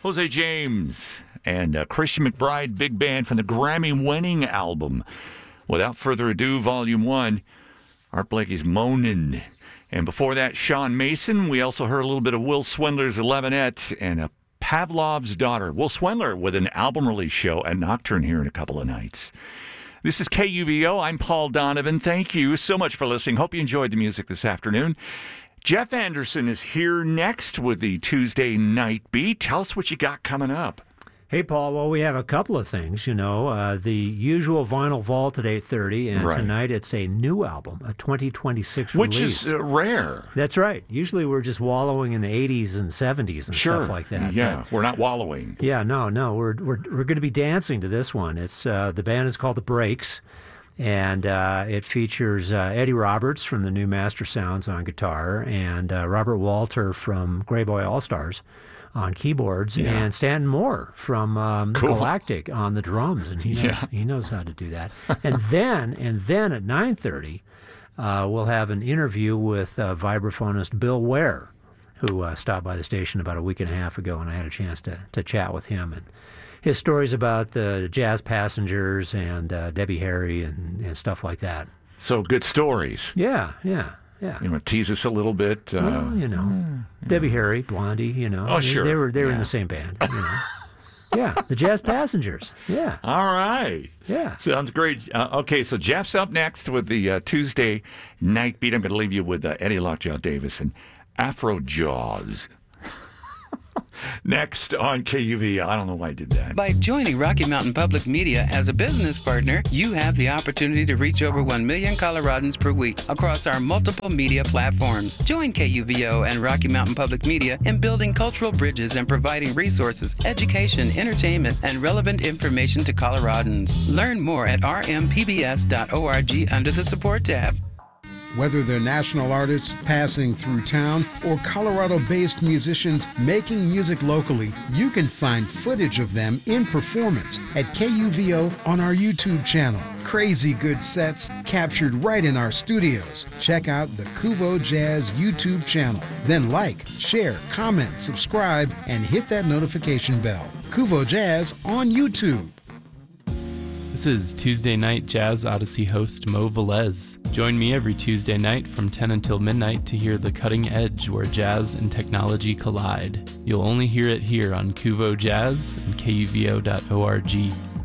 Jose James and Christian McBride Big Band from the Grammy-winning album Without Further Ado, Volume 1, Art Blakey's Moanin'. And before that, Sean Mason. We also heard a little bit of Will Swindler's Levinette and Pavlov's Daughter. Will Swindler with an album release show at Nocturne here in a couple of nights. This is KUVO. I'm Paul Donovan. Thank you so much for listening. Hope you enjoyed the music this afternoon. Jeff Anderson is here next with the Tuesday Night Beat. Tell us what you got coming up. Hey, Paul. Well, we have a couple of things, the usual Vinyl Vault at 8:30, and tonight it's a new album, a 2026 release. Which is rare. That's right. Usually we're just wallowing in the 80s and 70s and stuff like that. Yeah, we're not wallowing. Yeah, no. We're going to be dancing to this one. It's the band is called The Breaks. And it features Eddie Roberts from the new Master Sounds on guitar and Robert Walter from Grey Boy All-Stars on keyboards and Stanton Moore from Galactic on the drums. And he knows how to do that. And then at 9:30, we'll have an interview with vibraphonist Bill Ware, who stopped by the station about a week and a half ago, and I had a chance to chat with him. And his stories about the Jazz Passengers and Debbie Harry and stuff like that. So good stories. Yeah. You want to tease us a little bit? Debbie Harry, Blondie, Oh, sure. They were in the same band, Yeah, the Jazz Passengers. Yeah. All right. Yeah. Sounds great. Okay, so Jeff's up next with the Tuesday Night Beat. I'm going to leave you with Eddie Lockjaw Davis and Afro Jaws. Next on KUV. I don't know why I did that. By joining Rocky Mountain Public Media as a business partner, you have the opportunity to reach over 1 million Coloradans per week across our multiple media platforms. Join KUVO and Rocky Mountain Public Media in building cultural bridges and providing resources, education, entertainment, and relevant information to Coloradans. Learn more at rmpbs.org under the Support tab. Whether they're national artists passing through town or Colorado-based musicians making music locally, you can find footage of them in performance at KUVO on our YouTube channel. Crazy good sets captured right in our studios. Check out the Kuvo Jazz YouTube channel. Then like, share, comment, subscribe, and hit that notification bell. Kuvo Jazz on YouTube. This is Tuesday Night Jazz Odyssey host Mo Velez. Join me every Tuesday night from 10 until midnight to hear the cutting edge where jazz and technology collide. You'll only hear it here on Kuvo Jazz and KUVO.org.